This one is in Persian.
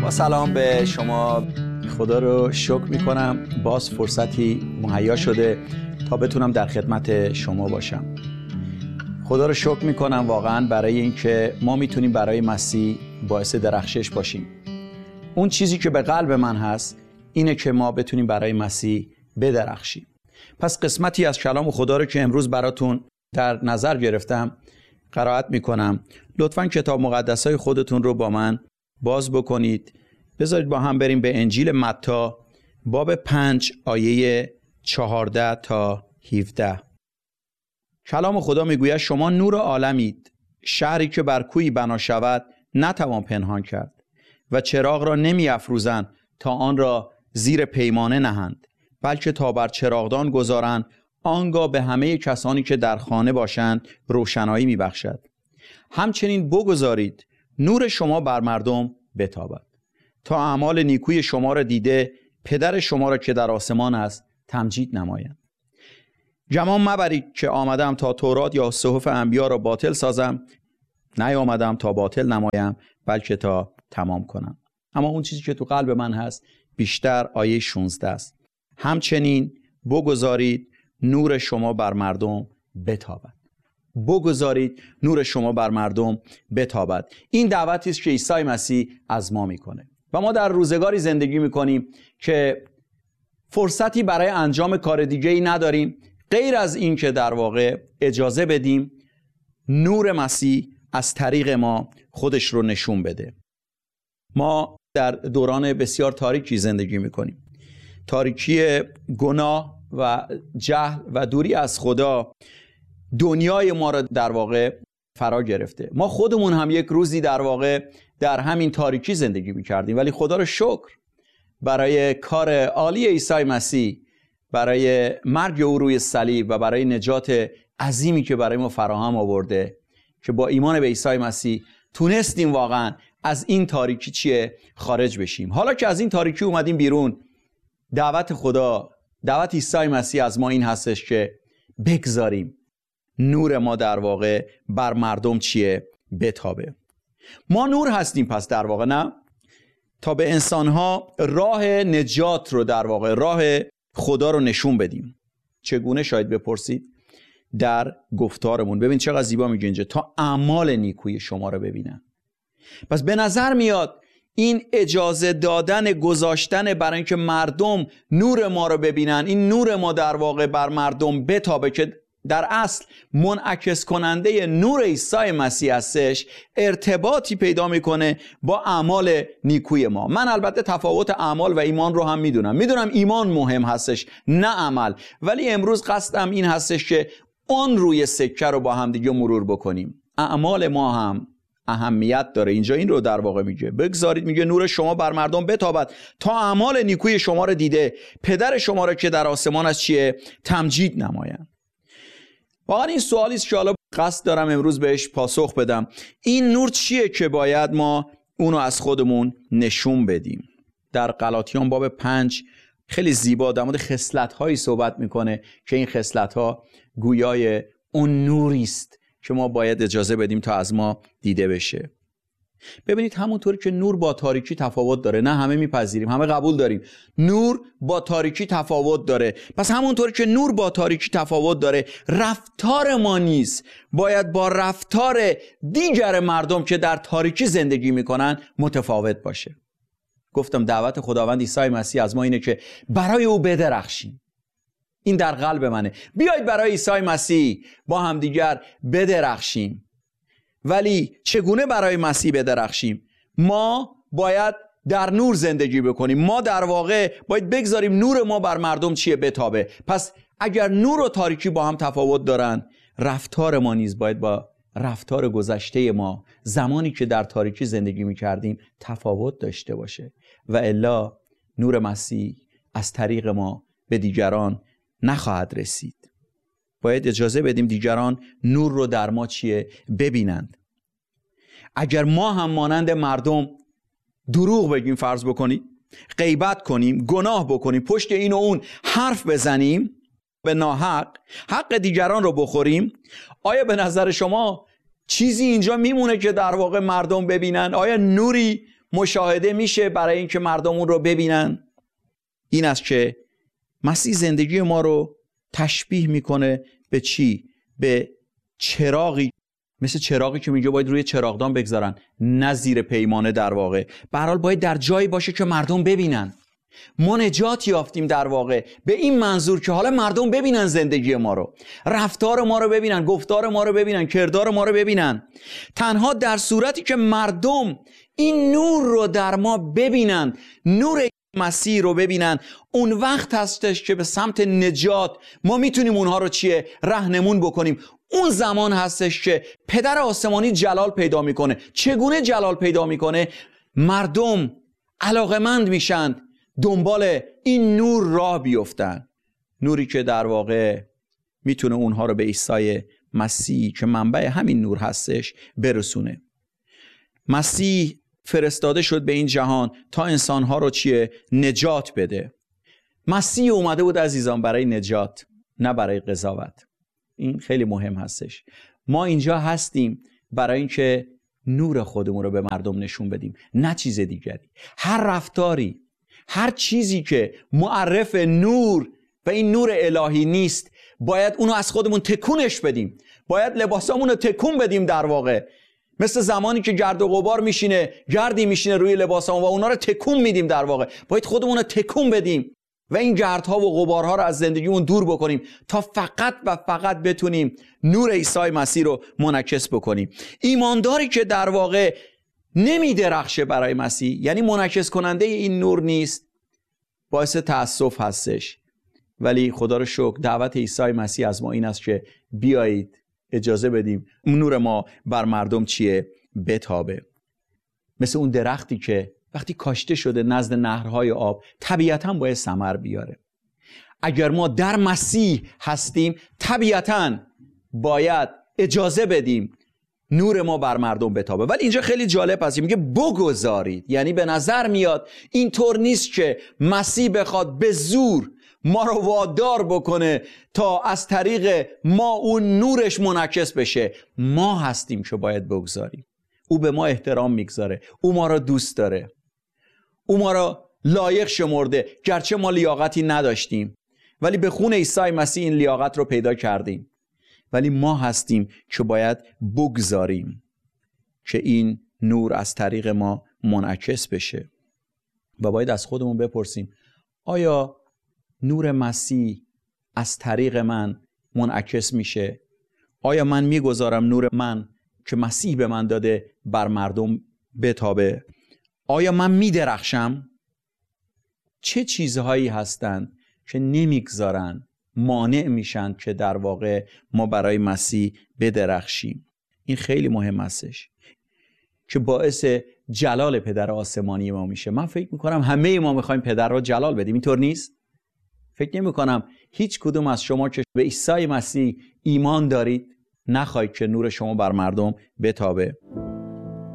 با سلام به شما. خدا رو شکر میکنم باز فرصتی مهیا شده تا بتونم در خدمت شما باشم. خدا رو شکر میکنم واقعا برای اینکه ما میتونیم برای مسیح باعث درخشش باشیم. اون چیزی که به قلب من هست اینه که ما بتونیم برای مسیح بدرخشیم. پس قسمتی از کلام خدا رو که امروز براتون در نظر گرفتم قرائت میکنم. لطفاً کتاب مقدسای خودتون رو با من باز بکنید. بذارید با هم بریم به انجیل متی باب 5 آیه 14 تا 17. کلام خدا میگوید شما نور عالمید. شهری که بر کوهی بنا شود نتوان پنهان کرد و چراغ را نمی افروزند تا آن را زیر پیمانه نهند، بلکه تا بر چراغدان گذارند، آنگاه به همه کسانی که در خانه باشند روشنایی می بخشد. همچنین بگذارید نور شما بر مردم بتابد تا اعمال نیکوی شما را دیده پدر شما را که در آسمان است تمجید نمایند. گمان مبرید که آمدم تا تورات یا صحف انبیا را باطل سازم، نیامدم تا باطل نمایم بلکه تا تمام کنم. اما اون چیزی که تو قلب من هست بیشتر آیه 16 است. همچنین بگذارید نور شما بر مردم بتابد. بگذارید نور شما بر مردم بتابد. این دعوتی است که عیسی مسیح از ما میکنه و ما در روزگاری زندگی میکنیم که فرصتی برای انجام کار دیگه‌ای نداریم غیر از این که در واقع اجازه بدیم نور مسیح از طریق ما خودش رو نشون بده. ما در دوران بسیار تاریکی زندگی میکنیم. تاریکی گناه و جهل و دوری از خدا دنیای ما را در واقع فرا گرفته. ما خودمون هم یک روزی در واقع در همین تاریکی زندگی میکردیم، ولی خدا رو شکر برای کار عالی عیسی مسیح، برای مرگ او روی صلیب و برای نجات عظیمی که برای ما فراهم آورده که با ایمان به عیسی مسیح تونستیم واقعا از این تاریکی خارج بشیم. حالا که از این تاریکی اومدیم بیرون، دعوت خدا، دعوت عیسی مسیح از ما این هستش که بگذاریم نور ما در واقع بر مردم بتابه. ما نور هستیم پس در واقع، نه؟ تا به انسانها راه نجات رو در واقع راه خدا رو نشون بدیم. چگونه شاید بپرسید؟ در گفتارمون. ببین چقدر زیبا میگه اینجا، تا اعمال نیکوی شما رو ببینن. پس به نظر میاد این اجازه دادن، گذاشتن برای اینکه مردم نور ما رو ببینن، این نور ما در واقع بر مردم بتابه که در اصل منعکس کننده نور عیسی مسیح هستش، ارتباطی پیدا میکنه با اعمال نیکوی ما. من البته تفاوت اعمال و ایمان رو هم میدونم ایمان مهم هستش نه عمل، ولی امروز قصدم این هستش که اون روی سکه رو با هم دیگه مرور بکنیم. اعمال ما هم اهمیت داره. اینجا این رو در واقع میگه بگذارید، میگه نور شما بر مردم بتابد تا اعمال نیکوی شما رو دیده پدر شما رو که در آسمان است تمجید نمایند. واقعا این سوالی است که حالا قصد دارم امروز بهش پاسخ بدم. این نور چیه که باید ما اونو از خودمون نشون بدیم؟ در غلاطیان باب 5 خیلی زیبا در مورد خصلت‌هایی صحبت میکنه که این خصلت‌ها گویای اون نوری است که ما باید اجازه بدیم تا از ما دیده بشه. ببینید همونطوری که نور با تاریکی تفاوت داره، نه همه میپذیریم، همه قبول داریم نور با تاریکی تفاوت داره، پس همونطوری که نور با تاریکی تفاوت داره، رفتار ما نیز باید با رفتار دیگر مردم که در تاریکی زندگی میکنن متفاوت باشه. گفتم دعوت خداوند عیسی مسیح از ما اینه که برای او بدرخشیم. این در قلب منه. بیایید برای عیسی مسیح با هم دیگر بدرخشیم. ولی چگونه برای مسیح بدرخشیم؟ ما باید در نور زندگی بکنیم. ما در واقع باید بگذاریم نور ما بر مردم بتابه. پس اگر نور و تاریکی با هم تفاوت دارن، رفتار ما نیز باید با رفتار گذشته ما زمانی که در تاریکی زندگی می‌کردیم تفاوت داشته باشه، و الا نور مسیح از طریق ما به دیگران نخواهد رسید. باید اجازه بدیم دیگران نور رو در ما ببینند. اگر ما هم مانند مردم دروغ بگیم، فرض بکنید، غیبت کنیم، گناه بکنیم، پشت این و اون حرف بزنیم، به ناحق حق دیگران رو بخوریم، آیا به نظر شما چیزی اینجا میمونه که در واقع مردم ببینن؟ آیا نوری مشاهده میشه برای اینکه مردم اون رو ببینن، این است که مسیح زندگی ما رو تشبیه میکنه به چی؟ به چراغی، مثل چراغی که اینجا باید روی چراغدان بگذارن، نه زیر پیمانه. در واقع به هر حال باید در جایی باشه که مردم ببینن. ما نجات یافتیم در واقع به این منظور که حالا مردم ببینن زندگی ما رو، رفتار ما رو ببینن، گفتار ما رو ببینن، کردار ما رو ببینن. تنها در صورتی که مردم این نور رو در ما ببینن، نور مسیح رو ببینن، اون وقت هستش که به سمت نجات ما میتونیم اونها رو راهنمون بکنیم. اون زمان هستش که پدر آسمانی جلال پیدا میکنه. چگونه جلال پیدا میکنه؟ مردم علاقمند میشن دنبال این نور راه بیفتن، نوری که در واقع میتونه اونها رو به عیسی مسیح که منبع همین نور هستش برسونه. مسیح فرستاده شد به این جهان تا انسانها رو نجات بده. مسیح اومده بود عزیزان برای نجات، نه برای قضاوت. این خیلی مهم هستش. ما اینجا هستیم برای اینکه نور خودمون رو به مردم نشون بدیم، نه چیز دیگری. هر رفتاری، هر چیزی که معرف نور و این نور الهی نیست، باید اونو از خودمون تکونش بدیم. باید لباسامون رو تکون بدیم. در واقع مثل زمانی که گرد و غبار میشینه، گردی میشینه روی لباسامون و اونا رو تکون میدیم. در واقع باید خودمون رو تکون بدیم و این گردها و غبارها رو از زندگیمون دور بکنیم تا فقط و فقط بتونیم نور عیسی مسیح رو منعکس بکنیم. ایمانداری که در واقع نمیدرخشه برای مسیح، یعنی منعکس کننده این نور نیست، باعث تأسف هستش. ولی خدا رو شکر دعوت عیسی مسیح از ما این است که بیایید اجازه بدیم نور ما بر مردم بتابه. مثل اون درختی که وقتی کاشته شده نزد نهرهای آب طبیعتاً باید ثمر بیاره. اگر ما در مسیح هستیم طبیعتاً باید اجازه بدیم نور ما بر مردم بتابه. ولی اینجا خیلی جالب هست، میگه بگذارید. یعنی به نظر میاد اینطور نیست که مسیح بخواد به زور ما رو وادار بکنه تا از طریق ما اون نورش منعکس بشه. ما هستیم که باید بگذاریم. او به ما احترام میگذاره، او ما رو دوست داره، او ما رو لایق شمرده. گرچه ما لیاقتی نداشتیم ولی به خون عیسی مسیح این لیاقت رو پیدا کردیم. ولی ما هستیم که باید بگذاریم که این نور از طریق ما منعکس بشه. و باید از خودمون بپرسیم آیا نور مسیح از طریق من منعکس میشه؟ آیا من میگذارم نور من که مسیح به من داده بر مردم بتابه؟ آیا من میدرخشم؟ چه چیزهایی هستند که نمیگذارن، مانع میشن که در واقع ما برای مسیح بدرخشیم؟ این خیلی مهم هستش که باعث جلال پدر آسمانی ما میشه. من فکر میکنم همه ما میخوایم پدر رو جلال بدیم، اینطور نیست؟ فکر نمی کنم هیچ کدوم از شما که به عیسی مسیح ایمان دارید نخواهید که نور شما بر مردم بتابه.